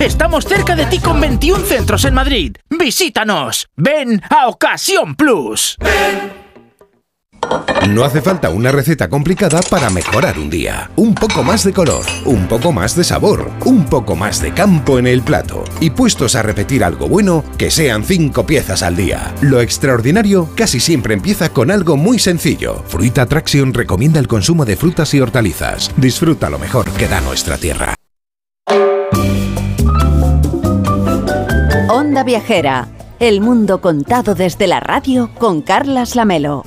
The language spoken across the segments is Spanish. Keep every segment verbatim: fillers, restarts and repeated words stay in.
Estamos cerca de ti con veintiún centros en Madrid. ¡Visítanos! ¡Ven a Ocasión Plus! ¡Ven! No hace falta una receta complicada para mejorar un día. Un poco más de color, un poco más de sabor, un poco más de campo en el plato. Y puestos a repetir algo bueno, que sean cinco piezas al día. Lo extraordinario casi siempre empieza con algo muy sencillo. Fruit Attraction recomienda el consumo de frutas y hortalizas. Disfruta lo mejor que da nuestra tierra. Onda Viajera, el mundo contado desde la radio con Carlas Lamelo.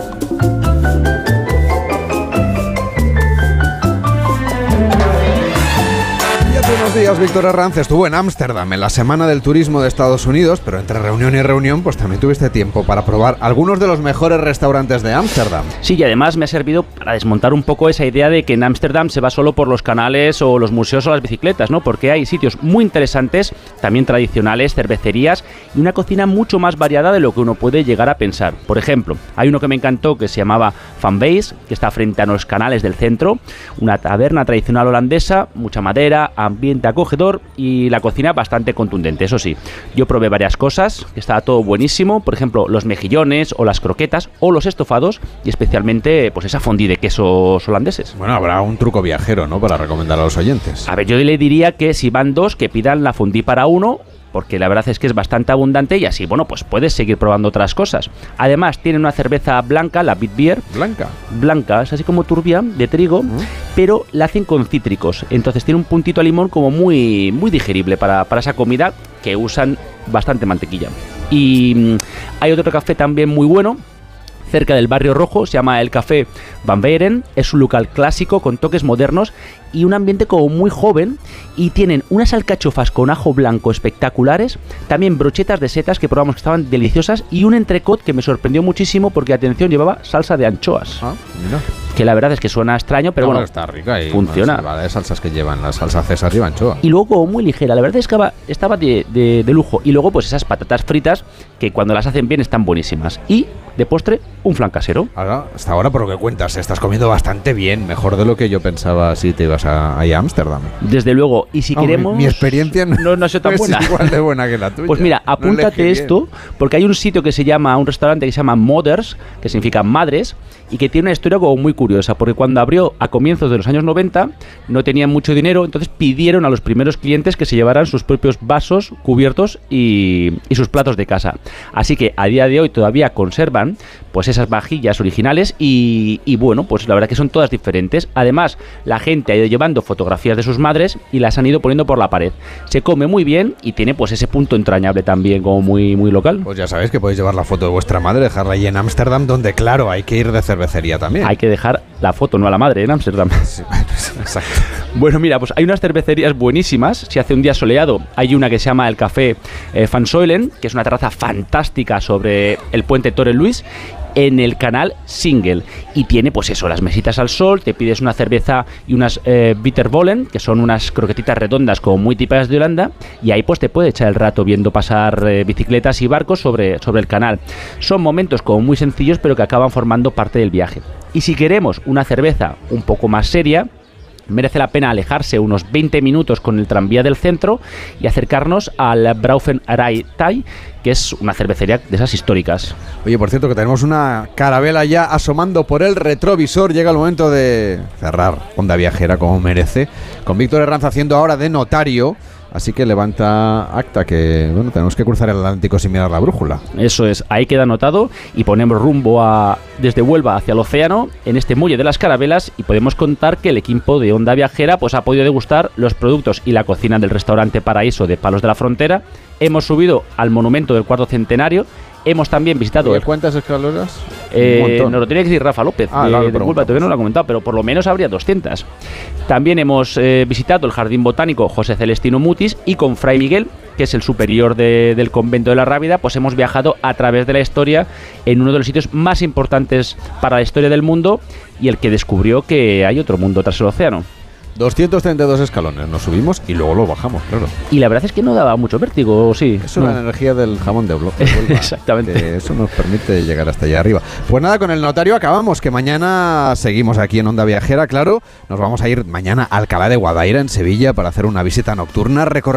Buenos días, Víctor Herranz estuvo en Ámsterdam en la Semana del Turismo de Estados Unidos, pero entre reunión y reunión pues también tuviste tiempo para probar algunos de los mejores restaurantes de Ámsterdam. Sí, y además me ha servido para desmontar un poco esa idea de que en Ámsterdam se va solo por los canales o los museos o las bicicletas, ¿no? Porque hay sitios muy interesantes, también tradicionales, cervecerías y una cocina mucho más variada de lo que uno puede llegar a pensar. Por ejemplo, hay uno que me encantó que se llamaba Van Bees, que está frente a los canales del centro, una taberna tradicional holandesa, mucha madera, ambiente acogedor y la cocina bastante contundente. Eso sí, yo probé varias cosas, que estaba todo buenísimo, por ejemplo, los mejillones o las croquetas o los estofados y especialmente pues esa fondue de quesos holandeses. Bueno, habrá un truco viajero, ¿no?, para recomendar a los oyentes. A ver, yo le diría que si van dos, que pidan la fondue para uno, porque la verdad es que es bastante abundante y así, bueno, pues puedes seguir probando otras cosas. Además, tienen una cerveza blanca, la Bitbier. ¿Blanca? Blanca, es así como turbia, de trigo, ¿Mm? pero la hacen con cítricos. Entonces tiene un puntito a limón como muy, muy digerible para, para esa comida, que usan bastante mantequilla. Y mmm, hay otro café también muy bueno, cerca del Barrio Rojo, se llama el Café Van Beieren, es un local clásico con toques modernos y un ambiente como muy joven, y tienen unas alcachofas con ajo blanco espectaculares, también brochetas de setas que probamos que estaban deliciosas y un entrecot que me sorprendió muchísimo porque, atención, llevaba salsa de anchoas. Ah, mira. Que la verdad es que suena extraño, pero no, bueno, está rica y funciona. La de salsas que llevan, la salsa César y anchoa. Y luego como muy ligera, la verdad es que estaba, estaba de, de, de lujo. Y luego pues esas patatas fritas que cuando las hacen bien están buenísimas. Y de postre, un flan casero. Ahora, hasta ahora, por lo que cuentas, estás comiendo bastante bien, mejor de lo que yo pensaba si te ibas a, a Ámsterdam. Desde luego, y si no, queremos... Mi, mi experiencia no, no, no ha sido tan no buena. Es igual de buena que la tuya. Pues mira, apúntate no esto, porque hay un sitio que se llama, un restaurante que se llama Mothers, que significa madres, y que tiene una historia como muy curiosa, porque cuando abrió a comienzos de los años noventa, no tenían mucho dinero, entonces pidieron a los primeros clientes que se llevaran sus propios vasos, cubiertos y, y sus platos de casa. Así que a día de hoy todavía conservan pues esas vajillas originales y, y bueno, pues la verdad que son todas diferentes. Además, la gente ha ido llevando fotografías de sus madres y las han ido poniendo por la pared. Se come muy bien y tiene pues ese punto entrañable también como muy, muy local. Pues ya sabéis que podéis llevar la foto de vuestra madre, dejarla ahí en Ámsterdam, donde claro, hay que ir de cervecería también. Hay que dejar la foto, no a la madre, en Ámsterdam. Sí, exacto. Bueno, mira, pues hay unas cervecerías buenísimas. Si hace un día soleado, hay una que se llama el Café eh, Van Soilen, que es una terraza fantástica sobre el puente Torre Luis, en el canal Single, y tiene pues eso, las mesitas al sol, te pides una cerveza y unas eh, bitterbollen, que son unas croquetitas redondas como muy típicas de Holanda, y ahí pues te puede echar el rato viendo pasar eh, bicicletas y barcos sobre, sobre el canal. Son momentos como muy sencillos pero que acaban formando parte del viaje. Y si queremos una cerveza un poco más seria, merece la pena alejarse unos veinte minutos con el tranvía del centro y acercarnos al Brouwerij Thai, que es una cervecería de esas históricas. Oye, por cierto, que tenemos una carabela ya asomando por el retrovisor. Llega el momento de cerrar Onda Viajera como merece, con Víctor Herranz haciendo ahora de notario. Así que levanta acta, que bueno, tenemos que cruzar el Atlántico sin mirar la brújula. Eso es, ahí queda anotado y ponemos rumbo a desde Huelva hacia el océano en este muelle de las carabelas, y podemos contar que el equipo de Onda Viajera pues ha podido degustar los productos y la cocina del restaurante Paraíso de Palos de la Frontera. Hemos subido al monumento del cuarto centenario. Hemos también visitado... ¿Y cuántas escaleras? Eh, nos lo tenía que decir Rafa López, ah, de, claro, de Huelva, todavía no lo ha comentado, pero por lo menos habría doscientas. También hemos eh, visitado el Jardín Botánico José Celestino Mutis, y con Fray Miguel, que es el superior de, del convento de la Rábida, pues hemos viajado a través de la historia en uno de los sitios más importantes para la historia del mundo y el que descubrió que hay otro mundo tras el océano. doscientos treinta y dos escalones, nos subimos y luego lo bajamos, claro. Y la verdad es que no daba mucho vértigo, sí. Es una no. energía del jamón de Huelva. Exactamente. Eso nos permite llegar hasta allá arriba. Pues nada, con el notario acabamos, que mañana seguimos aquí en Onda Viajera, claro. Nos vamos a ir mañana a Alcalá de Guadaira, en Sevilla, para hacer una visita nocturna, recorrer